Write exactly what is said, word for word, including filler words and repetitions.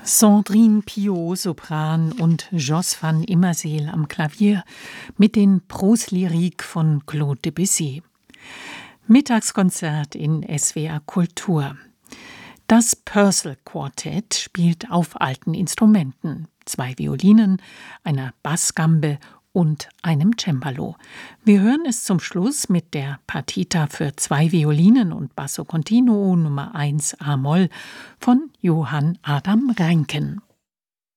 Sandrine Piau, Sopran und Jos van Immerseel am Klavier mit den Proslyrik von Claude Debussy. Mittagskonzert in S W R Kultur. Das Purcell Quartett spielt auf alten Instrumenten, zwei Violinen, einer Bassgambe und einem Cembalo. Wir hören es zum Schluss mit der Partita für zwei Violinen und Basso Continuo Nummer eins a-Moll von Johann Adam Reinken.